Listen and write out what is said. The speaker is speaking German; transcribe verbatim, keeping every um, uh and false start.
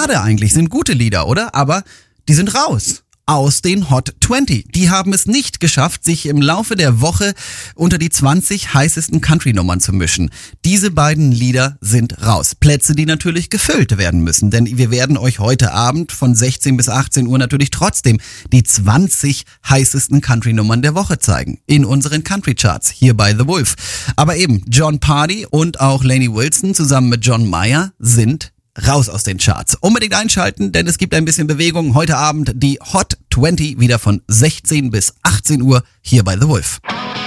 Schade eigentlich, sind gute Lieder, oder? Aber die sind raus. Aus den Hot zwanzig. Die haben es nicht geschafft, sich im Laufe der Woche unter die zwanzig heißesten Country-Nummern zu mischen. Diese beiden Lieder sind raus. Plätze, die natürlich gefüllt werden müssen, denn wir werden euch heute Abend von sechzehn bis achtzehn Uhr natürlich trotzdem die zwanzig heißesten Country-Nummern der Woche zeigen. In unseren Country-Charts, hier bei The Wolf. Aber eben, Jon Pardi und auch Lainey Wilson zusammen mit John Mayer sind raus aus den Charts. Unbedingt einschalten, denn es gibt ein bisschen Bewegung. Heute Abend die Hot zwanzig wieder von sechzehn bis achtzehn Uhr hier bei The Wolf.